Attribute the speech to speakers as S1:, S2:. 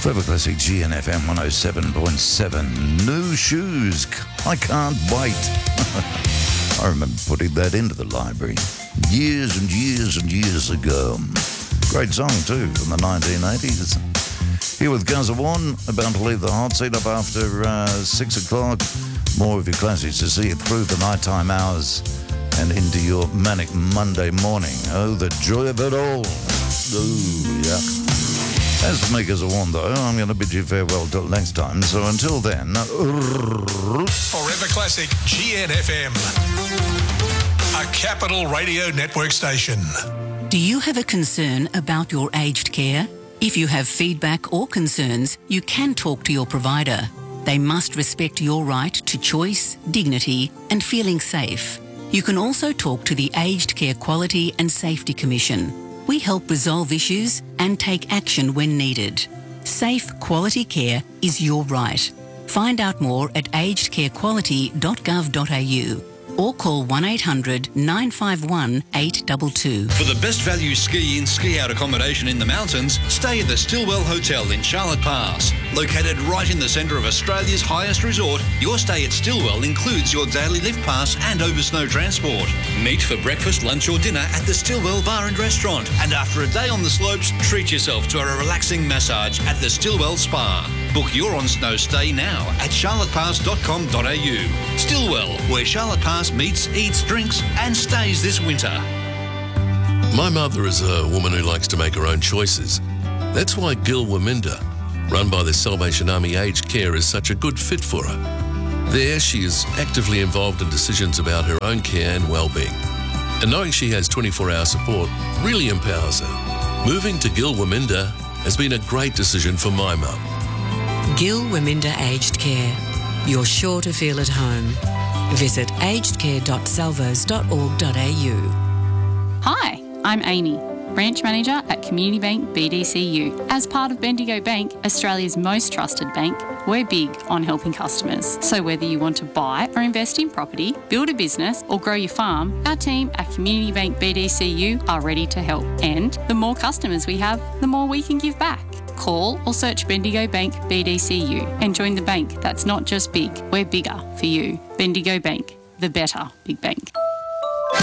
S1: Forever Classic GNFM 107.7. New shoes. I can't wait. I remember putting that into the library years and years and years ago. Great song too from the 1980s. Here with Gazawan, about to leave the hot seat up after 6 o'clock. More of your classics to see it through the nighttime hours and into your manic Monday morning. Oh, the joy of it all. Oh, yeah. As for me, Gazawan, though, I'm going to bid you farewell till next time. So until then...
S2: Forever Classic GNFM, a Capital Radio Network station.
S3: Do you have a concern about your aged care? If you have feedback or concerns, you can talk to your provider. They must respect your right to choice, dignity, and feeling safe. You can also talk to the Aged Care Quality and Safety Commission. We help resolve issues and take action when needed. Safe, quality care is your right. Find out more at agedcarequality.gov.au or call 1800 951 822.
S4: For the best value ski-in, ski-out accommodation in the mountains, stay at the Stillwell Hotel in Charlotte Pass. Located right in the centre of Australia's highest resort, your stay at Stillwell includes your daily lift pass and over-snow transport. Meet for breakfast, lunch or dinner at the Stillwell Bar and Restaurant. And after a day on the slopes, treat yourself to a relaxing massage at the Stillwell Spa. Book your on-snow stay now at charlottepass.com.au. Stillwell, where Charlotte Pass meets, eats, drinks and stays this winter.
S5: My mother is a woman who likes to make her own choices. That's why Gil Waminda, run by the Salvation Army Aged Care, is such a good fit for her. There, she is actively involved in decisions about her own care and well-being. And knowing she has 24-hour support really empowers her. Moving to Gil Waminda has been a great decision for my mum.
S6: Gil Waminda Aged Care. You're sure to feel at home. Visit agedcare.salvos.org.au.
S7: Hi, I'm Amy, Branch Manager at Community Bank BDCU. As part of Bendigo Bank, Australia's most trusted bank, we're big on helping customers. So whether you want to buy or invest in property, build a business or grow your farm, our team at Community Bank BDCU are ready to help. And the more customers we have, the more we can give back. Call or search Bendigo Bank BDCU and join the bank that's not just big, we're bigger for you. Bendigo Bank, the better big bank.